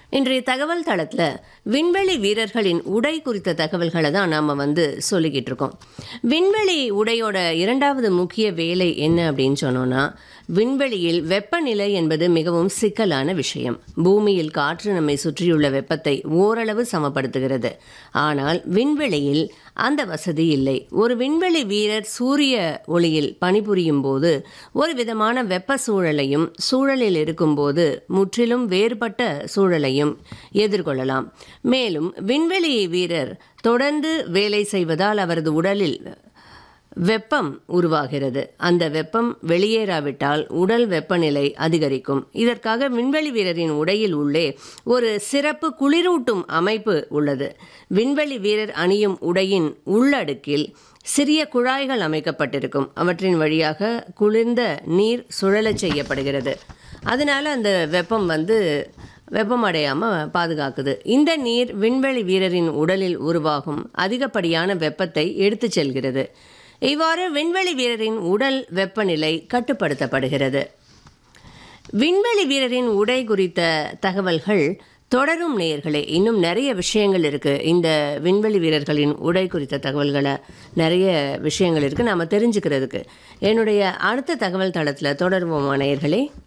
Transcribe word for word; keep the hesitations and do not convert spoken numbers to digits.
இன்றைய தகவல் தளத்தில் விண்வெளி வீரர்களின் உடை குறித்த தகவல்களை தான் நாம் வந்து சொல்லிக்கிட்டு இருக்கோம். விண்வெளி உடையோட இரண்டாவது முக்கிய வேலை என்ன அப்படின்னு சொன்னோன்னா, விண்வெளியில் வெப்பநிலை என்பது மிகவும் சிக்கலான விஷயம். பூமியில் காற்று நம்மை சுற்றியுள்ள வெப்பத்தை ஓரளவு சமப்படுத்துகிறது. ஆனால் விண்வெளியில் அந்த வசதி இல்லை. ஒரு விண்வெளி வீரர் சூரிய ஒளியில் பணிபுரியும் போது ஒரு விதமான வெப்ப சூழலையும், சூழலில் இருக்கும்போது முற்றிலும் வேறுபட்ட சூழலையும் எதிர்கொள்ளலாம். மேலும் விண்வெளி வீரர் தொடர்ந்து வேலை செய்வதால் அவரது உடலில் வெப்பம் உருவாகிறது. அந்த வெப்பம் வெளியேறாவிட்டால் உடல் வெப்பநிலை அதிகரிக்கும். இதற்காக விண்வெளி வீரரின் உடையில் உள்ளே ஒரு சிறப்பு குளிரூட்டும் அமைப்பு உள்ளது. விண்வெளி வீரர் அணியும் உடையின் உள்ளடுக்கில் சிறிய குழாய்கள் அமைக்கப்பட்டிருக்கும். அவற்றின் வழியாக குளிர்ந்த நீர் சுழலச் செய்யப்படுகிறது. அதனால் அந்த வெப்பம் வந்து வெப்பமடையாமல் பாதுகாக்குது. இந்த நீர் விண்வெளி வீரரின் உடலில் உருவாகும் அதிகப்படியான வெப்பத்தை எடுத்துச் செல்கிறது. இவ்வாறு விண்வெளி வீரரின் உடல் வெப்பநிலை கட்டுப்படுத்தப்படுகிறது. விண்வெளி வீரரின் உடை குறித்த தகவல்கள் தொடரும் நேயர்களே. இன்னும் நிறைய விஷயங்கள் இருக்குது. இந்த விண்வெளி வீரர்களின் உடை குறித்த தகவல்களை நிறைய விஷயங்கள் இருக்குது நாம் தெரிஞ்சுக்கிறதுக்கு. என்னுடைய அடுத்த தகவல் தளத்தில் தொடருவோமா நேயர்களே?